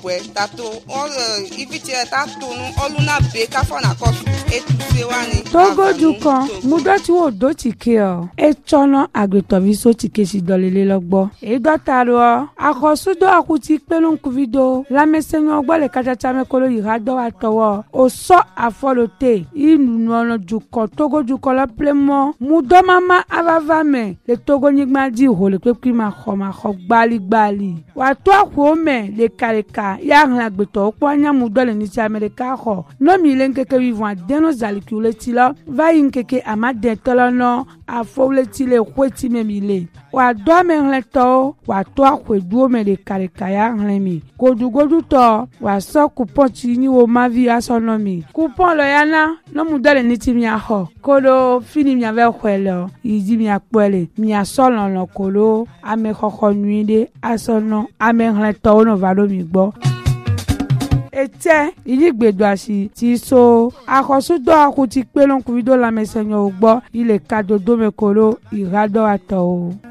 tato iviti tato nu oluna be kafona kosu etuse wani Togo dukan mudoti wo do tike o etono agretovi so tike si dolele logbo e dotaro akosudo akuti pelon kuvido la mesenyo ogbo le kachacha mekolo irado atowo o so afolote inu no dukan Togo dukan la plemo mudo mama avavame le Togo nyigma di ho le pepi ma kho gbali wa to akwo me le kaleka ya hla gbeto opo anya mudo le ni ti America ho no mi le nkeke vivant deno zalikule tilo va yinkeke amade tolono afowle tile kweti memile wa do me hleto wa to akweduo me le kaleka ya hlemi godugodu to wa so coupon ti ni wo mavi asonomi coupon lo yana no mudo le ni ti mi ho kodo fini mi ave kwelo idi mi apole mi asolon lo kolo ame khokho nuide asono ame hleto no valo mi gbo ete idigbedo asi ti so akosudo akuti pelon kuvido la mesenyo ogbo ile kadodo mekolo irado ato.